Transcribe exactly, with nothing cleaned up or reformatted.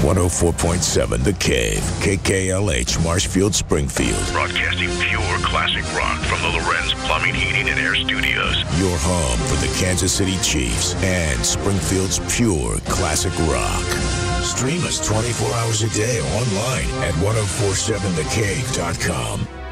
one oh four point seven The Cave, K K L H, Marshfield, Springfield. Broadcasting pure classic rock from the Lorenz Plumbing, Heating, and Air Studios. Your home for the Kansas City Chiefs and Springfield's pure classic rock. Stream us twenty-four hours a day online at ten forty-seven the cave dot com.